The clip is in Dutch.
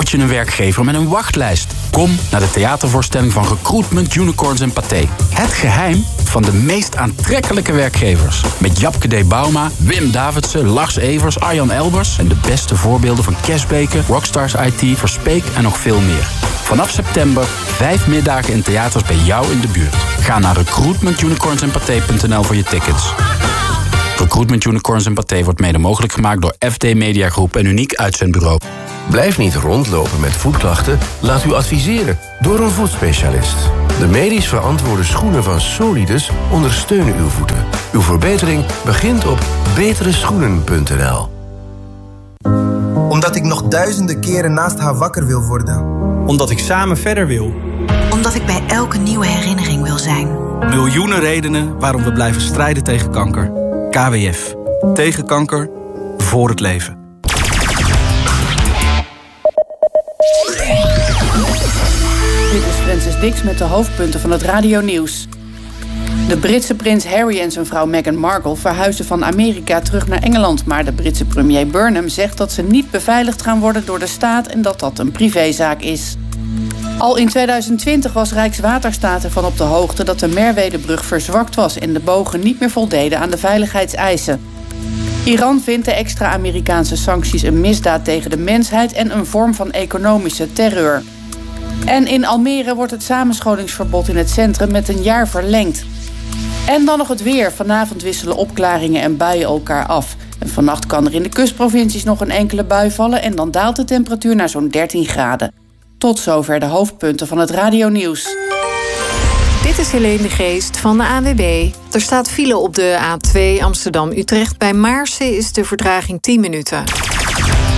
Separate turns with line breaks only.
word je een werkgever met een wachtlijst. Kom naar de theatervoorstelling van Recruitment Unicorns en Pathé. Het geheim van de meest aantrekkelijke werkgevers. Met Japke D. Bauma, Wim Davidsen, Lars Evers, Arjan Elbers... en de beste voorbeelden van Cashbeke, Rockstars IT, Verspeek en nog veel meer. Vanaf september 5 middagen in theaters bij jou in de buurt. Ga naar recruitmentunicornsandpathé.nl voor je tickets. Recruitment Unicorns en Pathé wordt mede mogelijk gemaakt door FD Media Groep en Uniek Uitzendbureau.
Blijf niet rondlopen met voetklachten. Laat u adviseren door een voetspecialist. De medisch verantwoorde schoenen van Solidus ondersteunen uw voeten. Uw verbetering begint op betereschoenen.nl.
Omdat ik nog duizenden keren naast haar wakker wil worden.
Omdat ik samen verder wil.
Omdat ik bij elke nieuwe herinnering wil zijn.
Miljoenen redenen waarom we blijven strijden tegen kanker. KWF. Tegen kanker. Voor het leven.
Dit is Francis Dix met de hoofdpunten van het radionieuws. De Britse prins Harry en zijn vrouw Meghan Markle verhuizen van Amerika terug naar Engeland. Maar de Britse premier Burnham zegt dat ze niet beveiligd gaan worden door de staat en dat dat een privézaak is. Al in 2020 was Rijkswaterstaat ervan op de hoogte dat de Merwedebrug verzwakt was en de bogen niet meer voldeden aan de veiligheidseisen. Iran vindt de extra Amerikaanse sancties een misdaad tegen de mensheid en een vorm van economische terreur. En in Almere wordt het samenscholingsverbod in het centrum met een jaar verlengd. En dan nog het weer. Vanavond wisselen opklaringen en buien elkaar af. En vannacht kan er in de kustprovincies nog een enkele bui vallen en dan daalt de temperatuur naar zo'n 13 graden. Tot zover de hoofdpunten van het radionieuws.
Dit is Helene de Geest van de ANWB. Er staat file op de A2 Amsterdam-Utrecht. Bij Maarsen is de vertraging 10 minuten.